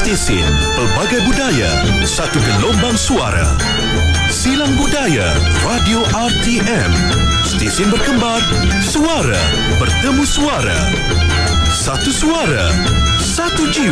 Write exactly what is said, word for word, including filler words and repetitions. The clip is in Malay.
Stesen pelbagai budaya, satu gelombang suara. Silang Budaya Radio R T M. Stesen berkembar, suara bertemu suara. Satu suara, satu jiwa.